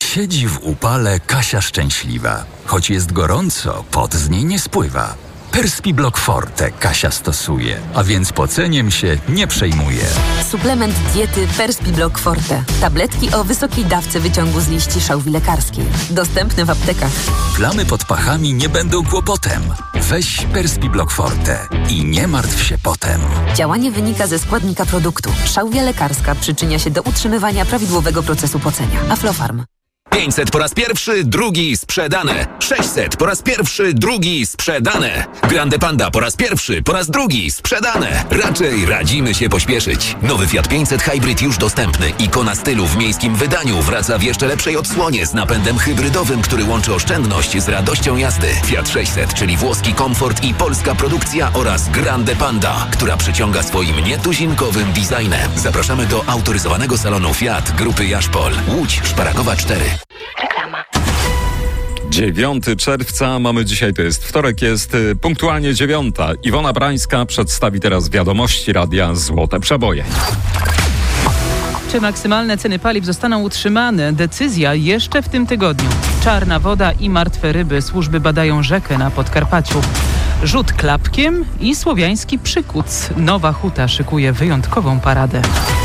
Siedzi w upale Kasia szczęśliwa. Choć jest gorąco, pot z niej nie spływa. Perspiblock Forte Kasia stosuje, a więc poceniem się nie przejmuje. Suplement diety Perspiblock Forte. Tabletki o wysokiej dawce wyciągu z liści szałwi lekarskiej. Dostępne w aptekach. Plamy pod pachami nie będą kłopotem. Weź Perspiblock Forte i nie martw się potem. Działanie wynika ze składnika produktu. Szałwia lekarska przyczynia się do utrzymywania prawidłowego procesu pocenia. Aflofarm. 500 po raz pierwszy, drugi sprzedane. 600 po raz pierwszy, drugi sprzedane. Grande Panda po raz pierwszy, po raz drugi sprzedane. Raczej radzimy się pośpieszyć. Nowy Fiat 500 Hybrid już dostępny. Ikona stylu w miejskim wydaniu wraca w jeszcze lepszej odsłonie z napędem hybrydowym, który łączy oszczędność z radością jazdy. Fiat 600, czyli włoski komfort i polska produkcja oraz Grande Panda, która przyciąga swoim nietuzinkowym designem. Zapraszamy do autoryzowanego salonu Fiat Grupy Jaszpol. Łódź Szparagowa 4. Reklama. 9 czerwca mamy dzisiaj, to jest wtorek, jest punktualnie 9. Iwona Brańska przedstawi teraz wiadomości radia Złote Przeboje. Czy maksymalne ceny paliw zostaną utrzymane? Decyzja jeszcze w tym tygodniu. Czarna woda i martwe ryby. Służby badają rzekę na Podkarpaciu. Rzut klapkiem i słowiański przykuc. Nowa Huta szykuje wyjątkową paradę.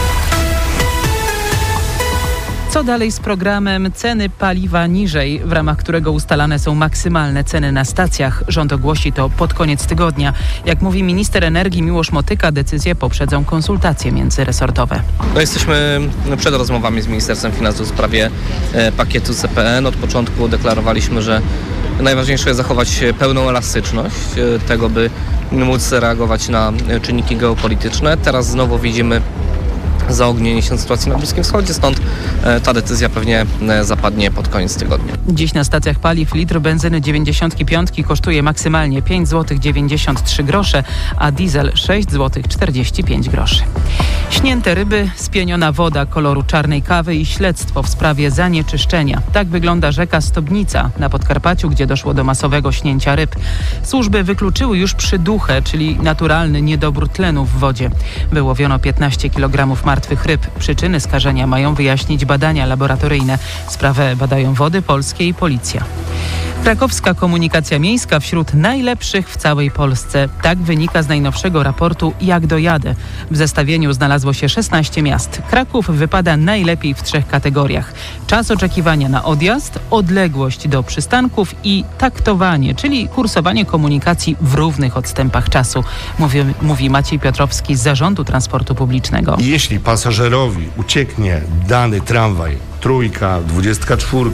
Co dalej z programem Ceny paliwa niżej, w ramach którego ustalane są maksymalne ceny na stacjach? Rząd ogłosi to pod koniec tygodnia. Jak mówi minister energii Miłosz Motyka, decyzje poprzedzą konsultacje międzyresortowe. Jesteśmy przed rozmowami z Ministerstwem Finansów w sprawie pakietu CPN. Od początku deklarowaliśmy, że najważniejsze jest zachować pełną elastyczność tego, by móc reagować na czynniki geopolityczne. Teraz znowu widzimy zaognienie się sytuacji na Bliskim Wschodzie, stąd ta decyzja pewnie zapadnie pod koniec tygodnia. Dziś na stacjach paliw litr benzyny 95 kosztuje maksymalnie 5 zł 93 grosze, a diesel 6 zł 45 groszy. Śnięte ryby, spieniona woda koloru czarnej kawy i śledztwo w sprawie zanieczyszczenia. Tak wygląda rzeka Stobnica na Podkarpaciu, gdzie doszło do masowego śnięcia ryb. Służby wykluczyły już przyduchę, czyli naturalny niedobór tlenu w wodzie. Wyłowiono 15 kg martwych ryb. Przyczyny skażenia mają wyjaśnić badania laboratoryjne. Sprawę badają Wody Polskie i Policja. Krakowska komunikacja miejska wśród najlepszych w całej Polsce. Tak wynika z najnowszego raportu Jak dojadę. W zestawieniu znalazło się 16 miast. Kraków wypada najlepiej w 3 kategoriach. Czas oczekiwania na odjazd, odległość do przystanków i taktowanie, czyli kursowanie komunikacji w równych odstępach czasu, mówi Maciej Piotrowski z Zarządu Transportu Publicznego. Jeśli pasażerowi ucieknie dany tramwaj, 3, 24,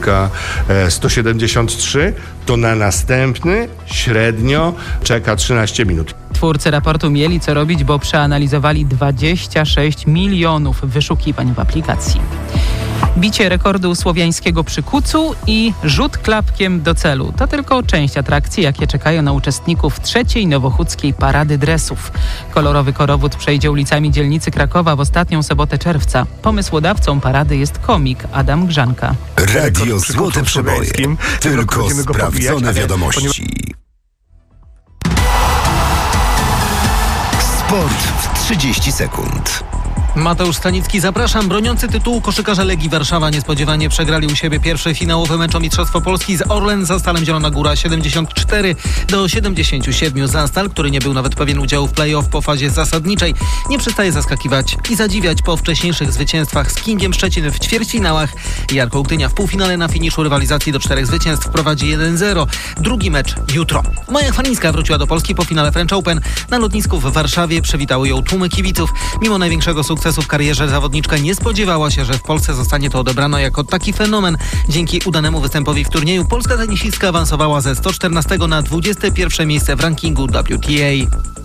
173, to na następny średnio czeka 13 minut. Twórcy raportu mieli co robić, bo przeanalizowali 26 milionów wyszukiwań w aplikacji. Bicie rekordu słowiańskiego przykucu i rzut klapkiem do celu. To tylko część atrakcji, jakie czekają na uczestników 3. nowochódzkiej parady dresów. Kolorowy korowód przejdzie ulicami dzielnicy Krakowa w ostatnią sobotę czerwca. Pomysłodawcą parady jest komik Adam Grzanka. Radio Złote Przeboje. Tylko sprawdzone wiadomości. Sport w 30 sekund. Mateusz Stanicki, zapraszam. Broniący tytułu koszykarze Legii Warszawa niespodziewanie przegrali u siebie pierwszy finałowy mecz o Mistrzostwo Polski z Orlen Zastalem Zielona Góra 74-77. Zastal, który nie był nawet pewien udziału w play-off po fazie zasadniczej, nie przestaje zaskakiwać i zadziwiać po wcześniejszych zwycięstwach z Kingiem Szczecin w ćwierćfinałach. Jarko Gdynia w półfinale na finiszu rywalizacji do 4 zwycięstw prowadzi 1-0. Drugi mecz jutro. Maja Chwalińska wróciła do Polski po finale French Open. Na lotnisku w Warszawie przywitały ją tłumy kibiców. Mimo największego sukcesu w karierze zawodniczka nie spodziewała się, że w Polsce zostanie to odebrano jako taki fenomen. Dzięki udanemu występowi w turnieju polska tenisistka awansowała ze 114 na 21 miejsce w rankingu WTA.